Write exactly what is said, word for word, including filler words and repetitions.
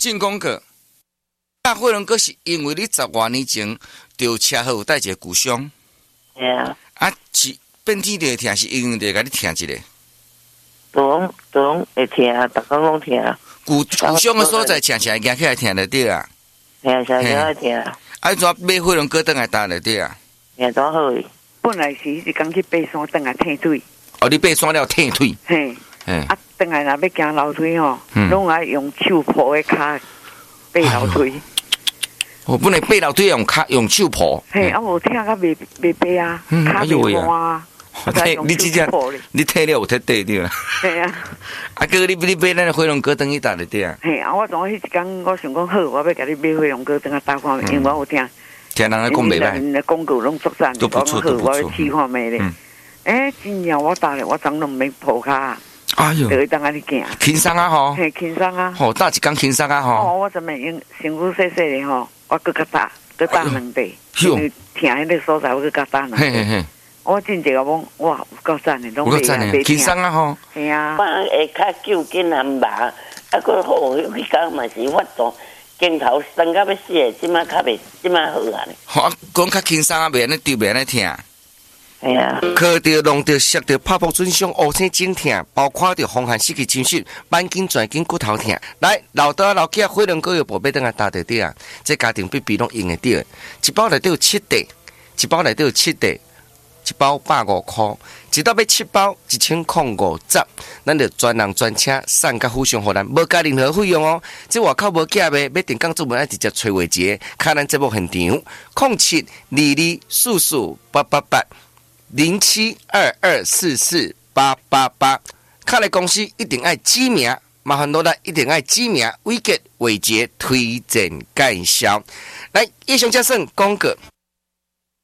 进攻个，啊，火龙果是因为你十多年前着车祸有带一个骨伤， 系啊， 啊是变天就会疼，是因为就甲你疼一个。 都都会疼，逐工拢疼。 骨骨伤的所在，常常会行起来疼就对啊。 疼常常爱疼。 啊，怎买火龙果倒来搭就对啊？ 疼怎好诶？ 本来是一工去爬山，等来退腿。 哦，你爬山了退腿。 嘿， 嘿， 啊，等来若要行楼梯吼， 嗯拢爱用手抱诶骹爬楼梯。 我本来爬楼梯用骹用手抱。 嘿，啊无疼甲袂袂爬啊， 嗯哎骹呦喂啊袂弯啊。 你你真正你退了有退对对啦。 嘿啊， 啊哥，你你买咱火龙果等去搭就对啊。 嘿，啊我从迄一工我想讲好，我要甲你买火龙果等下搭看面，因为我有听。 听人来讲袂歹。 因为广告拢作赞， 都不错， 讲好， 都不错。 我要试看卖咧。诶，真正我搭咧，我昨拢免抱骹。 哎呦， 就会当安尼行， 轻松啊吼， 嘿，轻松啊， 吼，搭一工轻松啊吼。 哦，我怎么用身躯细细的吼，我搁较大，搁大两倍，因为听迄个所在我搁较大两倍。嘿嘿嘿，我真正讲，哇，有够赞的，拢袂啊， 轻松啊吼。 系啊， 我会较久紧啊麻，啊，佫好，迄工嘛是发作，肩头酸到要死的，即摆较袂，即摆好啊咧。 吼，讲较轻松啊，袂安尼丢，袂安尼疼。 系啊， 磕着、弄着、摔着、拍破损伤、乌青肿疼，包括着风寒失去精神、慢筋、转筋、骨头疼。来，老大老囝火龙果药宝贝等下打得对啊！这家庭必比拢用得到，一包内底有七袋，一包内底有七袋，一包百五块，一到要七包一千零五十，咱就专人专车送到府上，互咱无加任何费用哦。这外口无假卖，要订购做门爱直接找话节，看咱节目现场，零七二二四四八八八。零七二二四四八八八，看来公司一定爱指名，麻烦落来一定爱指名，伟杰伟杰推荐介绍。来，以上加算广告。